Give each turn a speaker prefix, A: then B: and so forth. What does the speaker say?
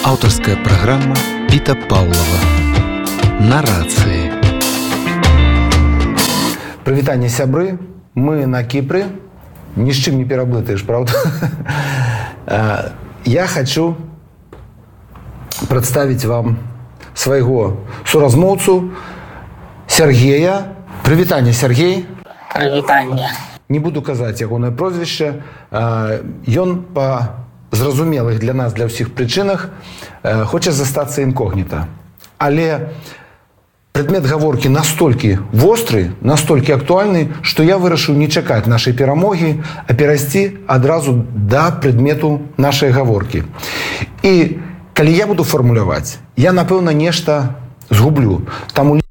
A: Аўтарская праграма Піта Паўлава. На рацыі.
B: Прывітанне, сябры. Мы на Кіпры. Ні з чым не пераблытаеш, правда? Я хочу представить вам свайго суразмоўцу Сергея. Прывітанне, Сергей.
C: Прывітанне.
B: Не буду казаць ягонае прозвішча. Ён па зразумелых для нас, для ўсіх прычынах хоча застацца інкогніта. Але предмет гаворкі настолькі востры, настолькі актуальны, што я вырашыў не чакаць нашай перамогі, а перайсці адразу да предмету нашай гаворкі. І калі я буду фармуляваць, я, напэўна, нешта згублю. Таму